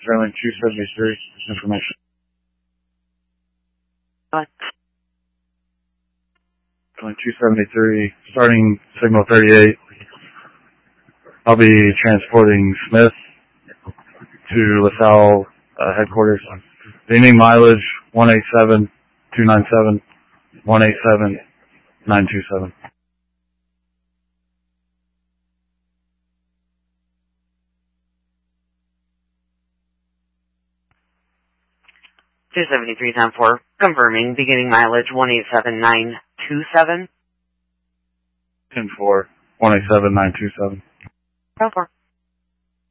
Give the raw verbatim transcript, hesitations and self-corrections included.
Airline two seventy-three, information. What? Airline two seventy-three, starting signal thirty-eight. I'll be transporting Smith to LaSalle uh, headquarters. Meaning mileage one eight seven two nine seven, one eight seven nine two seven. two seventy-three time four, confirming, beginning mileage one eight seven nine two seven. ten four, one eight seven nine two seven. ten four.